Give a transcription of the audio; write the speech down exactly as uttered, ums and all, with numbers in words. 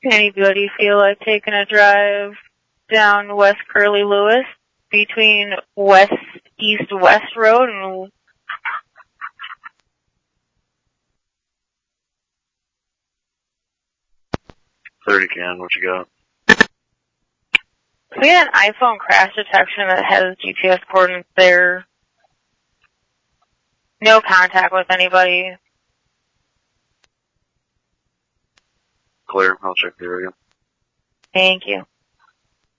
Anybody feel like taking a drive down West Curly Lewis between West East West Road and thirty can, what you got? we had an iPhone crash detection that has G P S coordinates there. No contact with anybody. Clear, I'll check the area. Thank you.